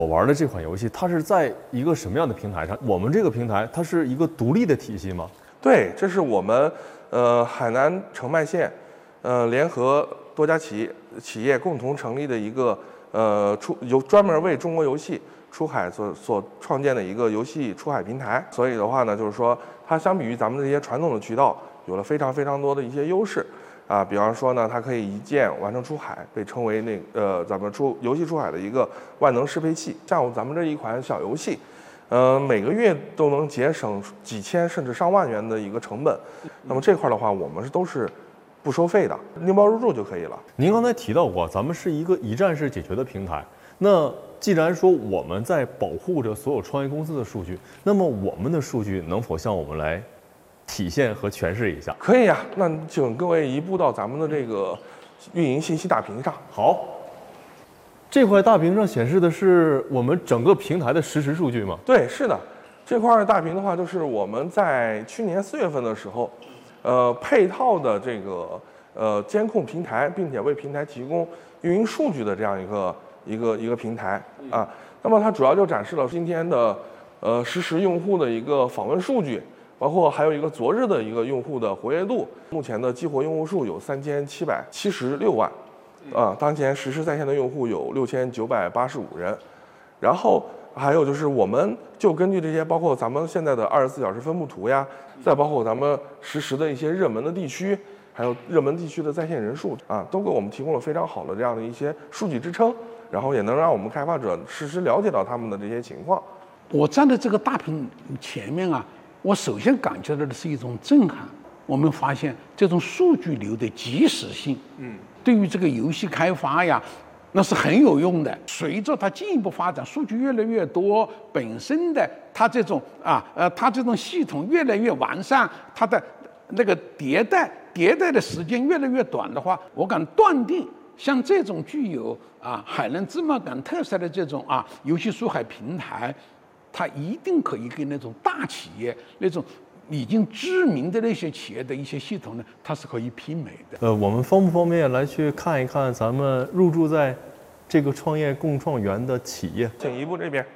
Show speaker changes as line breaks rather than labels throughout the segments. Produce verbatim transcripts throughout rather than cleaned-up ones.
我玩的这款游戏，它是在一个什么样的平台上？我们这个平台它是一个独立的体系吗？
对，这是我们呃海南澄迈县呃联合多家企业企业共同成立的一个呃出由专门为中国游戏出海所所创建的一个游戏出海平台。所以的话呢，就是说它相比于咱们这些传统的渠道，有了非常非常多的一些优势。啊，比方说呢，它可以一键完成出海，被称为那呃咱们出游戏出海的一个万能适配器。像咱们这一款小游戏，呃，每个月都能节省几千甚至上万元的一个成本。那么这块的话，我们是都是不收费的，拎包入住就可以了。
您刚才提到过，咱们是一个一站式解决的平台。那既然说我们在保护着所有创业公司的数据，那么我们的数据能否向我们来体现和诠释一下？
可以呀、啊，那请各位移步到咱们的这个运营信息大屏上。
好，这块大屏上显示的是我们整个平台的实时数据吗？
对，是的，这块大屏的话，就是我们在去年四月份的时候，呃，配套的这个呃监控平台，并且为平台提供运营数据的这样一个一个一个平台啊。那么它主要就展示了今天的呃实时用户的一个访问数据。包括还有一个昨日的一个用户的活跃度，目前的激活用户数有三千七百七十六万，啊，当前实时在线的用户有六千九百八十五人，然后还有就是我们就根据这些，包括咱们现在的二十四小时分布图呀，再包括咱们实时的一些热门的地区，还有热门地区的在线人数啊，都给我们提供了非常好的这样的一些数据支撑，然后也能让我们开发者实时了解到他们的这些情况。
我站在这个大屏前面啊。我首先感觉到的是一种震撼。我们发现这种数据流的及时性，嗯，对于这个游戏开发呀，那是很有用的。随着它进一步发展，数据越来越多，本身的它这种啊呃，它这种系统越来越完善，它的那个迭代迭代的时间越来越短的话，我敢断定，像这种具有啊海南芝麻港特色的这种啊游戏出海平台。它一定可以跟那种大企业、那种已经知名的那些企业的一些系统呢，它是可以媲美的。
呃，我们方不方便来去看一看咱们入驻在这个创业共创园的企业？
请移步这边。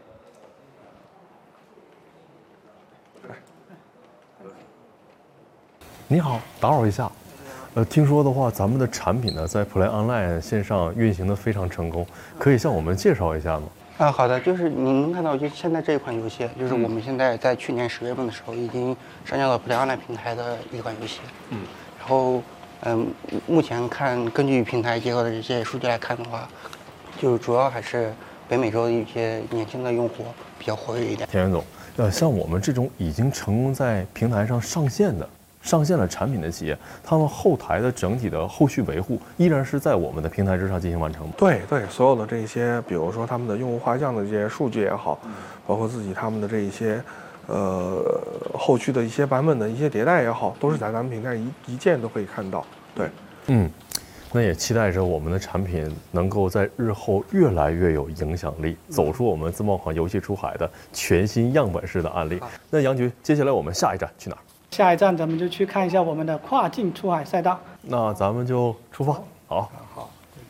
你好，打扰一下。呃，听说的话，咱们的产品呢在 Play Online 线上运行的非常成功，可以向我们介绍一下吗？
啊，好的，就是您能看到，就现在这一款游戏，就是我们现在在去年十月份的时候已经上架到 Play Online 平台的一款游戏。嗯，然后，嗯，目前看，根据平台结合的这些数据来看的话，就主要还是北美洲的一些年轻的用户比较活跃一点。
田源总，呃，像我们这种已经成功在平台上上线的。上线了产品的企业，他们后台的整体的后续维护依然是在我们的平台之上进行完成吗？
对对，所有的这些，比如说他们的用户画像的这些数据也好，包括自己他们的这一些，呃，后续的一些版本的一些迭代也好，都是在咱们平台一一键都可以看到。对，
嗯，那也期待着我们的产品能够在日后越来越有影响力，走出我们自贸港游戏出海的全新样本式的案例。那杨局，接下来我们下一站去哪儿？
下一站咱们就去看一下我们的跨境出海赛道。
那咱们就出发。好。
好。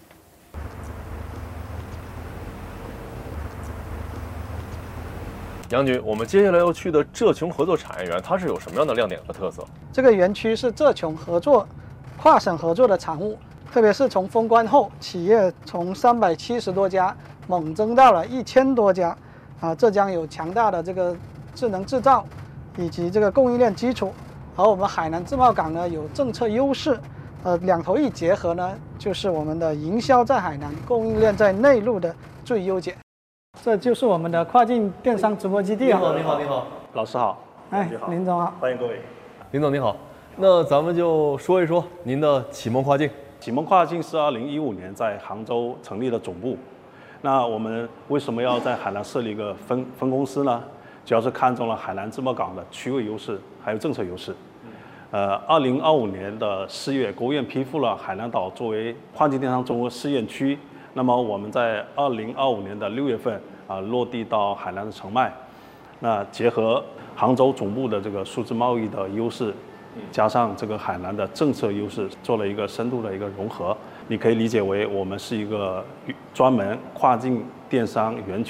杨局，我们接下来要去的浙琼合作产业园，它是有什么样的亮点和特色？
这个园区是浙琼合作跨省合作的产物，特别是从封关后，企业从三百七十多家猛增到了一千多家，啊，浙江有强大的这个智能制造。以及这个供应链基础，而我们海南自贸港呢有政策优势，呃，两头一结合呢，就是我们的营销在海南，供应链在内陆的最优解。这就是我们的跨境电商直播基地啊！
你好，你好，你好，
老师好，
哎，林总好，
欢迎各位。
林总你好，那咱们就说一说您的启梦跨境。
启梦跨境是二零一五年在杭州成立的总部，那我们为什么要在海南设立一个分分公司呢？主要是看中了海南自贸港的区位优势，还有政策优势。呃，二零二五年的四月，国务院批复了海南岛作为跨境电商中国试验区。那么我们在二零二五年的六月份啊、呃、落地到海南的澄迈。那结合杭州总部的这个数字贸易的优势，加上这个海南的政策优势，做了一个深度的一个融合。你可以理解为我们是一个专门跨境电商园区。